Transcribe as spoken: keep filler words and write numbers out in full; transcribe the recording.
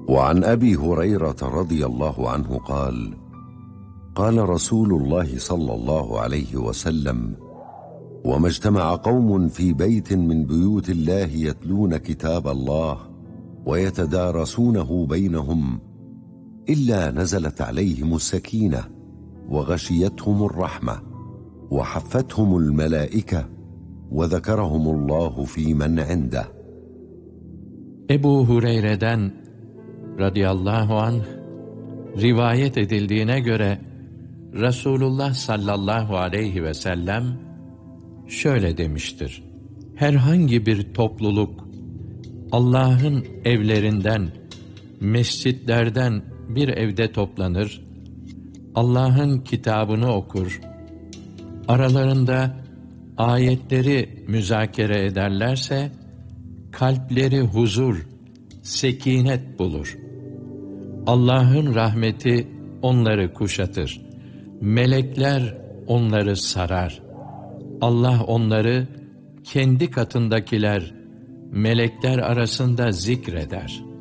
وعن أبي هريرة رضي الله عنه قال: قال رسول الله صلى الله عليه وسلم: وما اجتمع قوم في بيت من بيوت الله يتلون كتاب الله ويتدارسونه بينهم إلا نزلت عليهم السكينة وغشيتهم الرحمة وحفتهم الملائكة وذكرهم الله في من عنده. Ebu Hureyre'den radıyallahu anh rivayet edildiğine göre Resulullah sallallahu aleyhi ve sellem şöyle demiştir: herhangi bir topluluk Allah'ın evlerinden, mescitlerden bir evde toplanır, Allah'ın kitabını okur, aralarında ayetleri müzakere ederlerse kalpleri huzur, sekinet bulur. Allah'ın rahmeti onları kuşatır. Melekler onları sarar. Allah onları kendi katındakiler, melekler arasında zikreder.